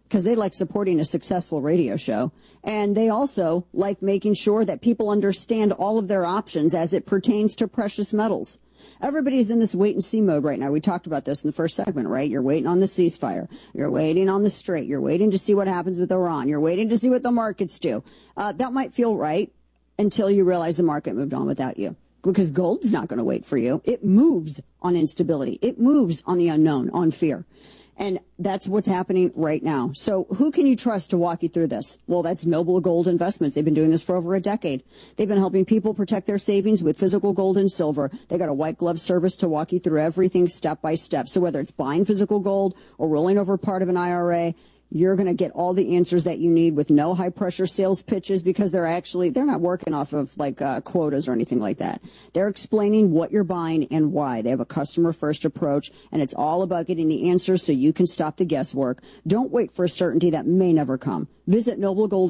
because they like supporting a successful radio show. And they also like making sure that people understand all of their options as it pertains to precious metals. Everybody's in this wait-and-see mode right now. We talked about this in the first segment, right? You're waiting on the ceasefire. You're waiting on the Strait. You're waiting to see what happens with Iran. You're waiting to see what the markets do. That might feel right until you realize the market moved on without you, because gold's not going to wait for you. It moves on instability. It moves on the unknown, on fear. And that's what's happening right now. So who can you trust to walk you through this? Well, that's Noble Gold Investments. They've been doing this for over a decade. They've been helping people protect their savings with physical gold and silver. They got a white glove service to walk you through everything step by step. So whether it's buying physical gold or rolling over part of an IRA, you're going to get all the answers that you need with no high pressure sales pitches, because they're not working off of quotas or anything like that. They're explaining what you're buying and why. They have a customer first approach, and it's all about getting the answers so you can stop the guesswork. Don't wait for a certainty that may never come. Visit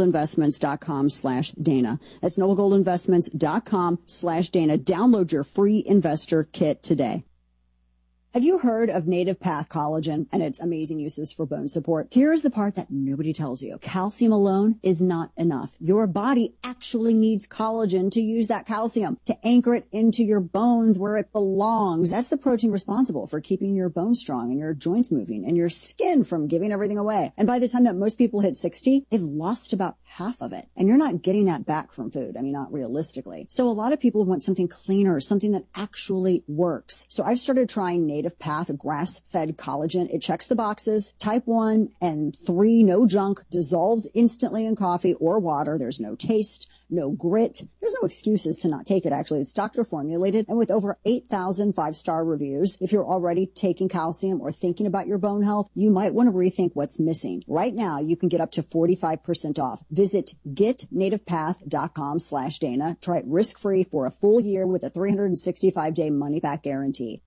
noblegoldinvestments.com/Dana. That's noblegoldinvestments.com/Dana. Download your free investor kit today. Have you heard of Native Path Collagen and its amazing uses for bone support? Here's the part that nobody tells you. Calcium alone is not enough. Your body actually needs collagen to use that calcium, to anchor it into your bones where it belongs. That's the protein responsible for keeping your bones strong and your joints moving and your skin from giving everything away. And by the time that most people hit 60, they've lost about half of it. And you're not getting that back from food. I mean, not realistically. So a lot of people want something cleaner, something that actually works. So I've started trying Native Path grass-fed collagen. It checks the boxes. Type 1 and 3, no junk, dissolves instantly in coffee or water. There's no taste, no grit. There's no excuses to not take it, actually. It's doctor formulated, and with over 8,000 five-star reviews. If you're already taking calcium or thinking about your bone health, you might want to rethink what's missing. Right now, you can get up to 45% off. Visit getnativepath.com/Dana. Try it risk-free for a full year with a 365-day money-back guarantee.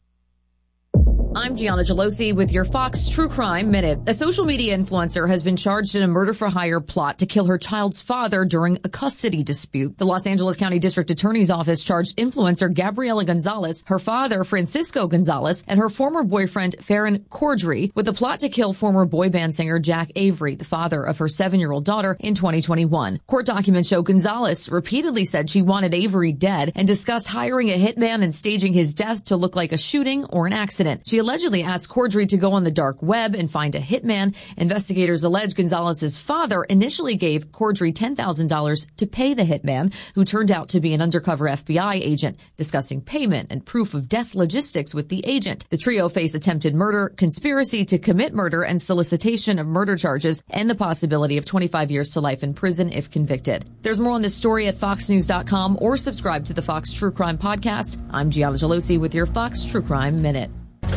I'm Gianna Gelosi with your Fox True Crime Minute. A social media influencer has been charged in a murder-for-hire plot to kill her child's father during a custody dispute. The Los Angeles County District Attorney's Office charged influencer Gabriela Gonzalez, her father Francisco Gonzalez, and her former boyfriend Farron Cordry with a plot to kill former boy band singer Jack Avery, the father of her 7-year-old daughter, in 2021. Court documents show Gonzalez repeatedly said she wanted Avery dead and discussed hiring a hitman and staging his death to look like a shooting or an accident. She allegedly asked Cordry to go on the dark web and find a hitman. Investigators allege Gonzalez's father initially gave Cordry $10,000 to pay the hitman, who turned out to be an undercover FBI agent, discussing payment and proof of death logistics with the agent. The trio face attempted murder, conspiracy to commit murder, and solicitation of murder charges, and the possibility of 25 years to life in prison if convicted. There's more on this story at foxnews.com or subscribe to the Fox True Crime Podcast. I'm Gianna Gelosi with your Fox True Crime Minute.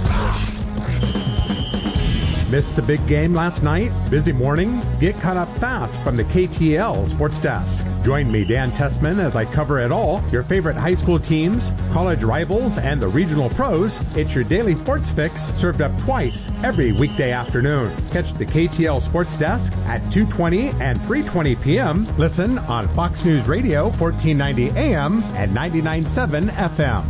Missed the big game last night? Busy morning? Get caught up fast from the KTL Sports Desk. Join me, Dan Tessman, as I cover it all. Your favorite high school teams, college rivals, and the regional pros. It's your daily sports fix, served up twice every weekday afternoon. Catch the KTL Sports Desk at 2:20 and 3:20 p.m. Listen on Fox News Radio, 1490 AM and 99.7 FM.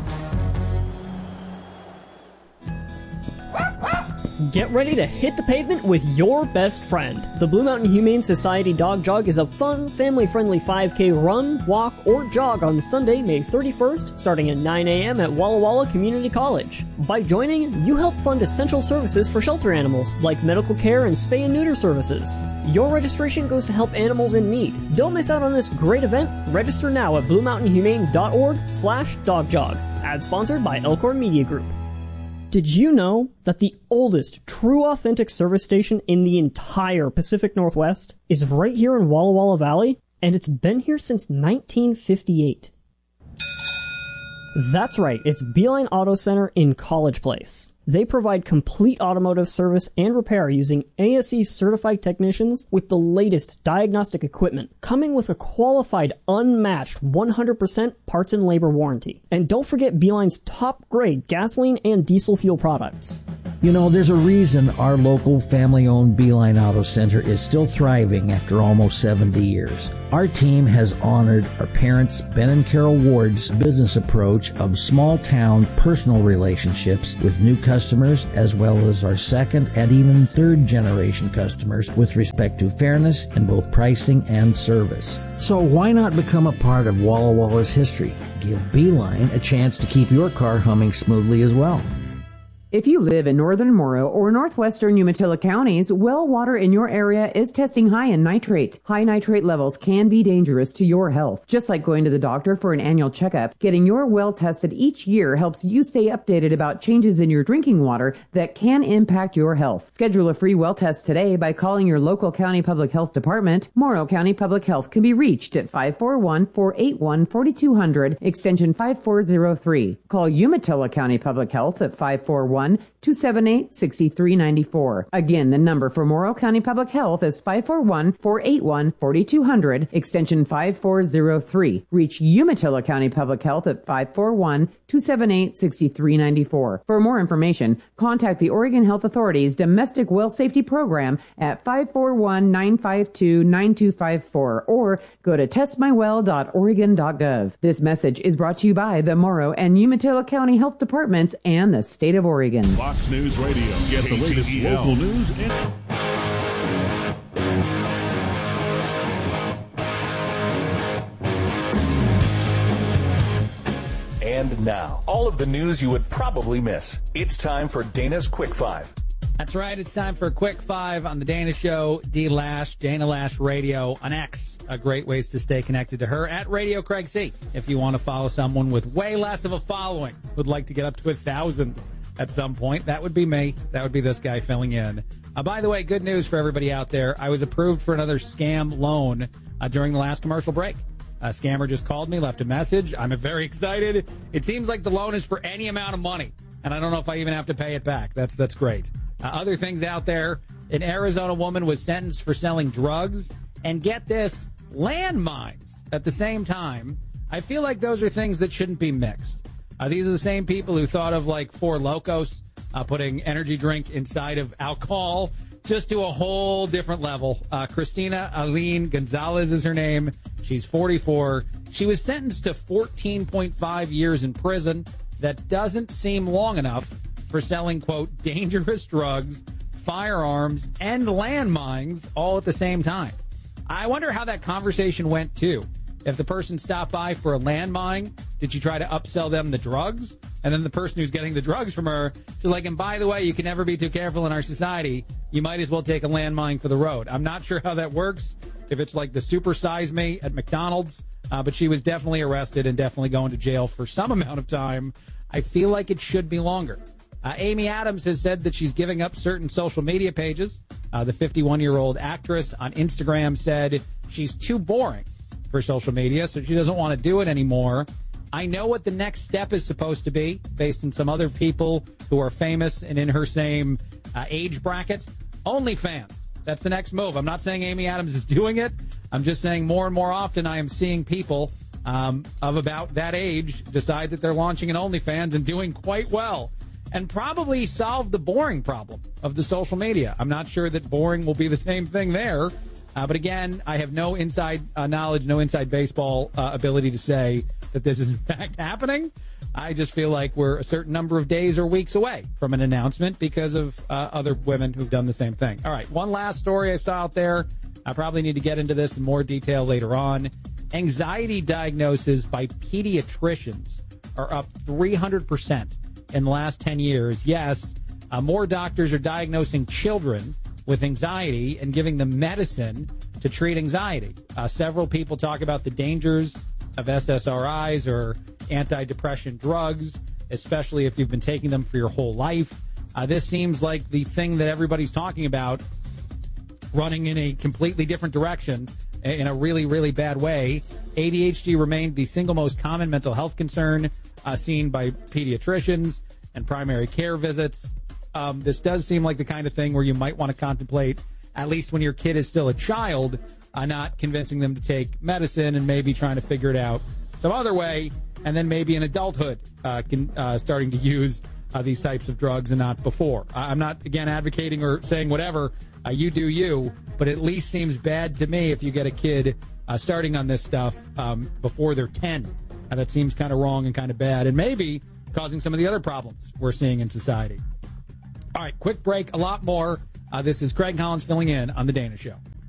Get ready to hit the pavement with your best friend. The Blue Mountain Humane Society Dog Jog is a fun, family-friendly 5K run, walk, or jog on Sunday, May 31st, starting at 9 a.m. at Walla Walla Community College. By joining, you help fund essential services for shelter animals, like medical care and spay and neuter services. Your registration goes to help animals in need. Don't miss out on this great event. Register now at bluemountainhumane.org/dogjog. Ad sponsored by Elkhorn Media Group. Did you know that the oldest true authentic service station in the entire Pacific Northwest is right here in Walla Walla Valley? And it's been here since 1958. That's right, it's Beeline Auto Center in College Place. They provide complete automotive service and repair using ASE certified technicians with the latest diagnostic equipment, coming with a qualified, unmatched 100% parts and labor warranty. And don't forget Beeline's top grade gasoline and diesel fuel products. You know, there's a reason our local family-owned Beeline Auto Center is still thriving after almost 70 years. Our team has honored our parents, Ben and Carol Ward's business approach of small-town personal relationships with new customers, as well as our second and even third-generation customers with respect to fairness in both pricing and service. So why not become a part of Walla Walla's history? Give Beeline a chance to keep your car humming smoothly as well. If you live in northern Morrow or northwestern Umatilla counties, well water in your area is testing high in nitrate. High nitrate levels can be dangerous to your health. Just like going to the doctor for an annual checkup, getting your well tested each year helps you stay updated about changes in your drinking water that can impact your health. Schedule a free well test today by calling your local county public health department. Morrow County Public Health can be reached at 541-481-4200, extension 5403. Call Umatilla County Public Health at 541-278-6394. Again, the number for Morrow County Public Health is 541-481-4200, extension 5403. Reach Umatilla County Public Health at 541-278-6394. For more information, contact the Oregon Health Authority's Domestic Well Safety Program at 541-952-9254 or go to testmywell.oregon.gov. This message is brought to you by the Morrow and Umatilla County Health Departments and the state of Oregon. Fox News Radio. Get the latest local news And now, all of the news you would probably miss. It's time for Dana's Quick Five. That's right. It's time for a Quick Five on the Dana Show. D Lash, Dana Lash Radio on X. Great ways to stay connected to her at Radio Craig C. If you want to follow someone with way less of a following, would like to get up to 1,000 at some point, that would be me. That would be this guy filling in. By the way, good news for everybody out there. I was approved for another scam loan during the last commercial break. A scammer just called me, left a message. I'm very excited. It seems like the loan is for any amount of money, and I don't know if I even have to pay it back. That's great. Other things out there. An Arizona woman was sentenced for selling drugs, and get this, landmines at the same time. I feel like those are things that shouldn't be mixed. These are the same people who thought of like Four Locos, putting energy drink inside of alcohol, just to a whole different level. Christina Aline Gonzalez is her name. She's 44. She was sentenced to 14.5 years in prison. That doesn't seem long enough for selling, quote, dangerous drugs, firearms, and landmines all at the same time. I wonder how that conversation went, too. If the person stopped by for a landmine, did she try to upsell them the drugs? And then the person who's getting the drugs from her, she's like, and by the way, you can never be too careful in our society. You might as well take a landmine for the road. I'm not sure how that works, if it's like the Super Size Me at McDonald's, but she was definitely arrested and definitely going to jail for some amount of time. I feel like it should be longer. Amy Adams has said that she's giving up certain social media pages. The 51-year-old actress on Instagram said she's too boring for social media, so she doesn't want to do it anymore. I know what the next step is supposed to be, based on some other people who are famous and in her same age bracket. OnlyFans. That's the next move. I'm not saying Amy Adams is doing it. I'm just saying more and more often I am seeing people of about that age decide that they're launching an OnlyFans and doing quite well, and probably solve the boring problem of the social media. I'm not sure that boring will be the same thing there. But again, I have no inside knowledge, no inside baseball ability to say that this is in fact happening. I just feel like we're a certain number of days or weeks away from an announcement because of other women who've done the same thing. All right, one last story I saw out there. I probably need to get into this in more detail later on. Anxiety diagnoses by pediatricians are up 300% in the last 10 years. Yes, more doctors are diagnosing children with anxiety and giving them medicine to treat anxiety. Several people talk about the dangers of SSRIs or antidepressant drugs, especially if you've been taking them for your whole life. This seems like the thing that everybody's talking about, running in a completely different direction in a really, really bad way. ADHD remained the single most common mental health concern seen by pediatricians and primary care visits. This does seem like the kind of thing where you might want to contemplate, at least when your kid is still a child, not convincing them to take medicine and maybe trying to figure it out some other way, and then maybe in adulthood starting to use these types of drugs and not before. I'm not, again, advocating or saying whatever. You do you, but it at least seems bad to me if you get a kid starting on this stuff before they're 10. That seems kind of wrong and kind of bad, and maybe causing some of the other problems we're seeing in society. All right, quick break, a lot more. This is Craig Collins filling in on The Dana Show.